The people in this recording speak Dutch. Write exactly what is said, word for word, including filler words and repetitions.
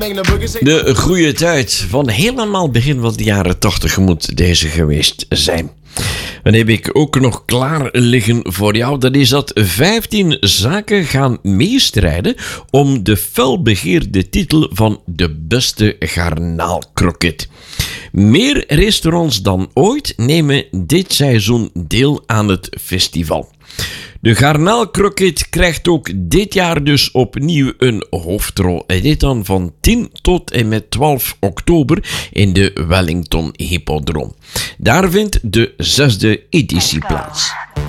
De goede tijd van helemaal begin van de jaren tachtig moet deze geweest zijn. Dan heb ik ook nog klaar liggen voor jou. Dat is dat vijftien zaken gaan meestrijden om de felbegeerde titel van de beste garnaalkroket. Meer restaurants dan ooit nemen dit seizoen deel aan het festival. De garnaalkroket krijgt ook dit jaar dus opnieuw een hoofdrol. Dit dan van tien tot en met twaalf oktober in de Wellington Hippodroom. Daar vindt de zesde editie plaats.